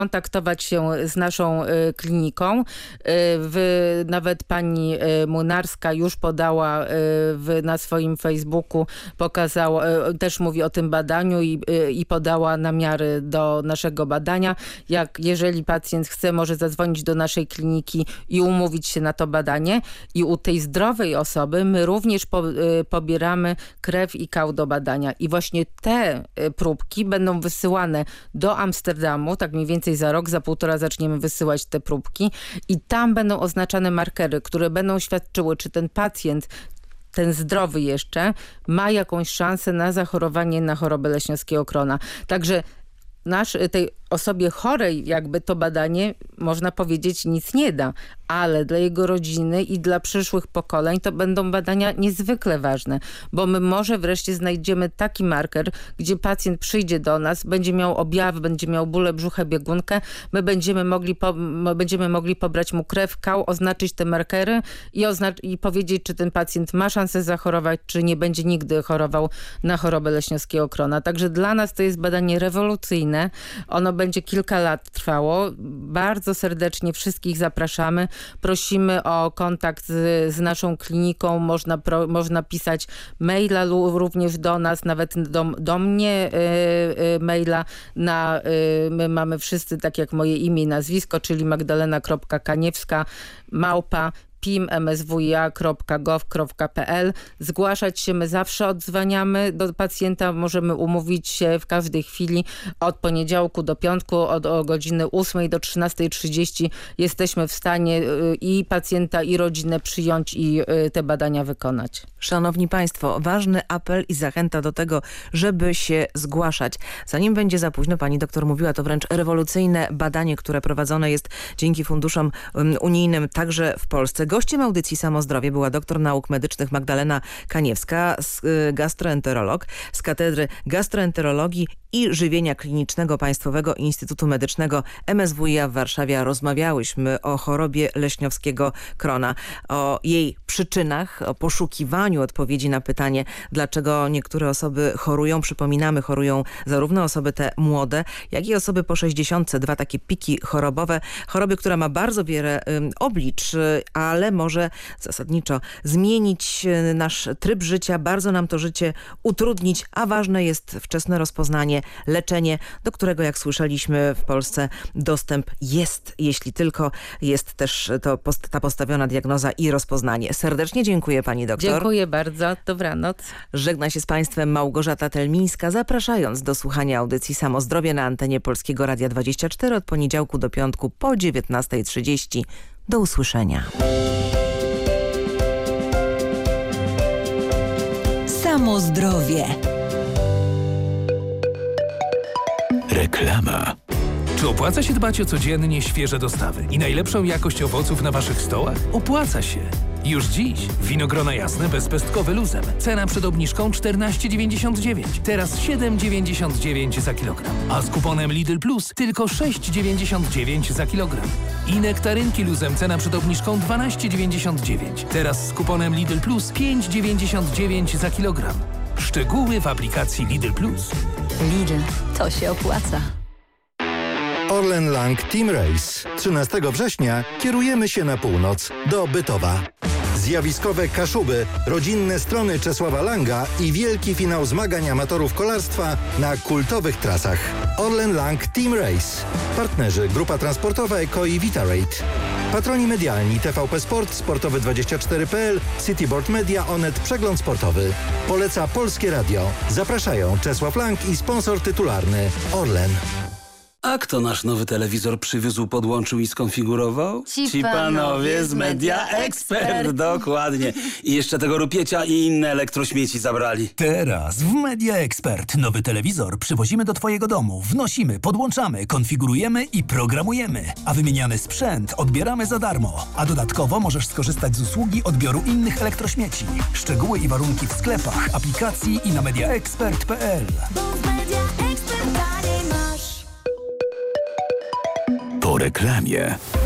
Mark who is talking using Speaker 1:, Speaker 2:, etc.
Speaker 1: kontaktować się z naszą kliniką. Nawet pani Młynarska już podała na swoim Facebooku, pokazała, też mówi o tym badaniu i podała namiary do naszego badania. Jeżeli pacjent chce, może zadzwonić do naszej kliniki i umówić się na to badanie. I u tej zdrowej osoby my również pobieramy krew i kał do badania. I właśnie te próbki będą wysyłane do Amsterdamu, tak mniej więcej za rok, za półtora zaczniemy wysyłać te próbki i tam będą oznaczane markery, które będą świadczyły, czy ten pacjent, ten zdrowy jeszcze, ma jakąś szansę na zachorowanie na chorobę leśniowskiego krona. Także tej osobie chorej jakby to badanie, można powiedzieć, nic nie da, ale dla jego rodziny i dla przyszłych pokoleń to będą badania niezwykle ważne, bo my może wreszcie znajdziemy taki marker, gdzie pacjent przyjdzie do nas, będzie miał objawy, będzie miał bóle brzucha, biegunkę, my będziemy mogli pobrać mu krew, kał, oznaczyć te markery i powiedzieć, czy ten pacjent ma szansę zachorować, czy nie będzie nigdy chorował na chorobę leśniowskiego krona. Także dla nas to jest badanie rewolucyjne. Ono będzie kilka lat trwało. Bardzo serdecznie wszystkich zapraszamy. Prosimy o kontakt z naszą kliniką. Można pisać maila również do nas, nawet do mnie maila. My mamy wszyscy, tak jak moje imię i nazwisko, czyli magdalena.kaniewska@pim.mswia.gov.pl. Zgłaszać się, my zawsze odzwaniamy do pacjenta, możemy umówić się w każdej chwili od poniedziałku do piątku, od godziny 8 do 13:30 jesteśmy w stanie i pacjenta, i rodzinę przyjąć i te badania wykonać.
Speaker 2: Szanowni Państwo, ważny apel i zachęta do tego, żeby się zgłaszać. Zanim będzie za późno, pani doktor mówiła, to wręcz rewolucyjne badanie, które prowadzone jest dzięki funduszom unijnym także w Polsce. Gościem audycji Samozdrowie była doktor nauk medycznych Magdalena Kaniewska, gastroenterolog z Katedry Gastroenterologii i Żywienia Klinicznego Państwowego Instytutu Medycznego MSWiA w Warszawie. Rozmawiałyśmy o chorobie leśniowskiego krona, o jej przyczynach, o poszukiwaniu odpowiedzi na pytanie, dlaczego niektóre osoby chorują. Przypominamy, chorują zarówno osoby te młode, jak i osoby po 60. Dwa takie piki chorobowe. Choroby, która ma bardzo wiele oblicz, ale może zasadniczo zmienić nasz tryb życia, bardzo nam to życie utrudnić, a ważne jest wczesne rozpoznanie, leczenie, do którego, jak słyszeliśmy, w Polsce dostęp jest, jeśli tylko jest też ta postawiona diagnoza i rozpoznanie. Serdecznie dziękuję pani doktor.
Speaker 1: Dziękuję bardzo. Dobranoc.
Speaker 2: Żegna się z państwem Małgorzata Telmińska, zapraszając do słuchania audycji Samozdrowie na antenie Polskiego Radia 24 od poniedziałku do piątku po 19:30. Do usłyszenia.
Speaker 3: Samozdrowie.
Speaker 4: Reklama. Czy opłaca się dbać o codziennie świeże dostawy i najlepszą jakość owoców na waszych stołach? Opłaca się. Już dziś winogrona jasne bezpestkowe luzem. Cena przed obniżką 14,99. Teraz 7,99 za kilogram. A z kuponem Lidl Plus tylko 6,99 za kilogram. I nektarynki luzem, cena przed obniżką 12,99. Teraz z kuponem Lidl Plus 5,99 za kilogram. Szczegóły w aplikacji Lidl Plus.
Speaker 3: Lidl, to się opłaca.
Speaker 5: Orlen Lang Team Race. 13 września kierujemy się na północ, do Bytowa. Zjawiskowe Kaszuby, rodzinne strony Czesława Langa i wielki finał zmagań amatorów kolarstwa na kultowych trasach. Orlen Lang Team Race. Partnerzy Grupa Transportowa Eko i Vitarate. Patroni medialni TVP Sport, Sportowy24.pl, Cityboard Media, Onet, Przegląd Sportowy. Poleca Polskie Radio. Zapraszają Czesław Lang i sponsor tytularny Orlen.
Speaker 6: A kto nasz nowy telewizor przywiózł, podłączył i skonfigurował? Ci panowie z Media Expert. Dokładnie. I jeszcze tego rupiecia i inne elektrośmieci zabrali.
Speaker 7: Teraz w Media Expert nowy telewizor przywozimy do twojego domu, wnosimy, podłączamy, konfigurujemy i programujemy. A wymieniany sprzęt odbieramy za darmo. A dodatkowo możesz skorzystać z usługi odbioru innych elektrośmieci. Szczegóły i warunki w sklepach, aplikacji i na mediaexpert.pl.
Speaker 4: Po reklamie.